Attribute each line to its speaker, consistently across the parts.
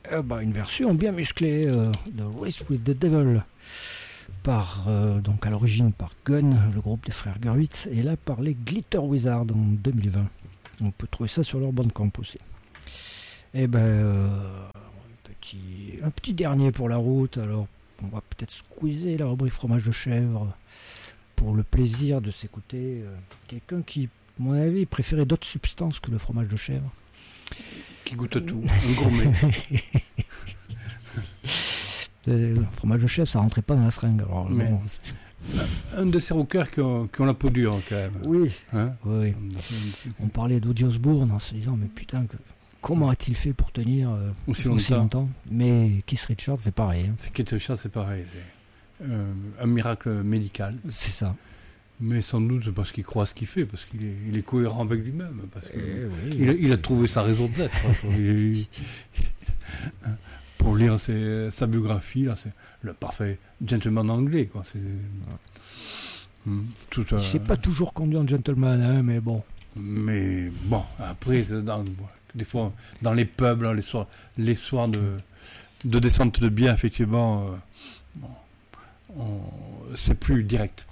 Speaker 1: Une version bien musclée de Race with the Devil, donc à l'origine par Gun, le groupe des frères Gurwitz, et là par les Glitter Wizards en 2020. On peut trouver ça sur leur Bandcamp aussi. Et un petit dernier pour la route. Alors on va peut-être squeezer la rubrique fromage de chèvre pour le plaisir de s'écouter quelqu'un qui, à mon avis, préférait d'autres substances que le fromage de chèvre.
Speaker 2: Qui goûte tout, un gourmet.
Speaker 1: Le fromage de chèvre, ça rentrait pas dans la seringue. Alors, bon,
Speaker 2: un de ces rockers qui ont la peau dure quand même.
Speaker 1: Oui. Hein, oui. On parlait d'Ozzy Osbourne en se disant mais putain, comment a-t-il fait pour tenir aussi longtemps? Mais Keith Richards, c'est pareil. Hein.
Speaker 2: Keith Richards, c'est pareil. C'est un miracle médical.
Speaker 1: C'est ça.
Speaker 2: Mais sans doute parce qu'il croit à ce qu'il fait, parce qu'il est cohérent avec lui-même, parce qu'il a trouvé sa raison d'être. Pour lire sa biographie, là, c'est le parfait gentleman anglais, quoi.
Speaker 1: C'est pas toujours conduit en gentleman, hein, mais bon.
Speaker 2: Mais bon, après, des fois, dans les pubs, là, les soirs de descente de bière, effectivement, c'est plus direct.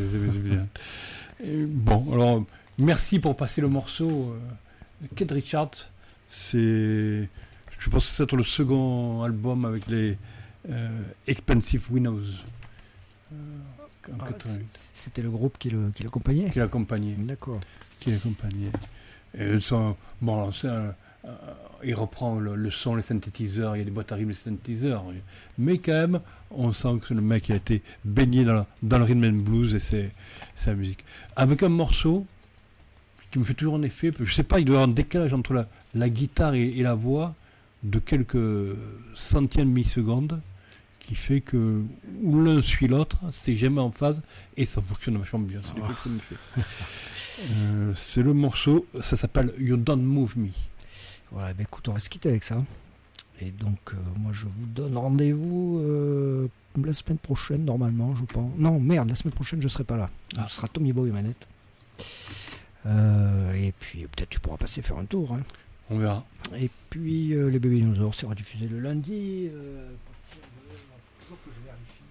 Speaker 2: Bon, alors merci pour passer le morceau. Keith Richards, je pense que c'est le second album avec les Expensive Widows.
Speaker 1: C'était le groupe qui l'accompagnait.
Speaker 2: Qui l'accompagnait.
Speaker 1: D'accord.
Speaker 2: Qui l'accompagnait. Il reprend le son, les synthétiseurs, il y a des boîtes à rythme, les synthétiseurs, mais quand même, on sent que le mec a été baigné dans le rhythm and blues et c'est la musique. Avec un morceau qui me fait toujours un effet, je sais pas, il doit y avoir un décalage entre la guitare et la voix de quelques centièmes de millisecondes qui fait que où l'un suit l'autre, c'est jamais en phase et ça fonctionne vachement bien. C'est l'effet que ça me fait. C'est le morceau, ça s'appelle You Don't Move Me.
Speaker 1: Voilà, écoute, on va se quitter avec ça. Et donc, moi, je vous donne rendez-vous la semaine prochaine, normalement, je pense. Non, merde, la semaine prochaine, je serai pas là. Ce sera Tommy Boy et Manette. Et puis, peut-être tu pourras passer faire un tour. Hein.
Speaker 2: On verra.
Speaker 1: Et puis, les bébés dinosaures sera diffusé le lundi. À partir de... Il faut que je vérifie.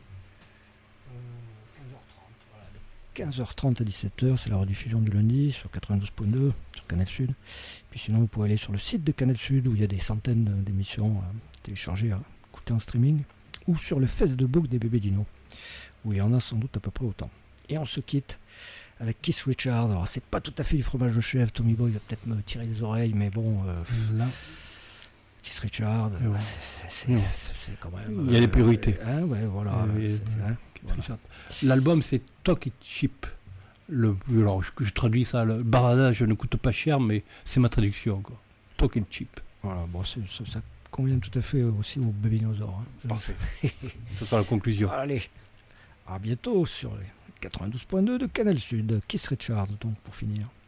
Speaker 1: 15h30, voilà. 15h30 à 17h, c'est la rediffusion du lundi sur 92.2 sur Canal Sud. Puis sinon, vous pouvez aller sur le site de Canal Sud où il y a des centaines d'émissions à télécharger, à écouter en streaming, ou sur le Facebook des bébés dinos où il y en a sans doute à peu près autant. Et on se quitte avec Keith Richards. Alors, c'est pas tout à fait du fromage de chèvre. Tommy Boy va peut-être me tirer les oreilles, mais bon. Là. Keith Richards, c'est quand même.
Speaker 2: Il y a des priorités.
Speaker 1: Ouais, voilà.
Speaker 2: Voilà. L'album, c'est Talk It Cheap. Alors, je traduis ça. Le baradage ne coûte pas cher, mais c'est ma traduction, quoi. Talk It Cheap.
Speaker 1: Voilà, bon, ça convient tout à fait aussi aux bébés dinosaures. Hein.
Speaker 2: Parfait. Ça sera la conclusion.
Speaker 1: Allez, à bientôt sur les 92.2 de Canal Sud. Keith Richards, donc, pour finir.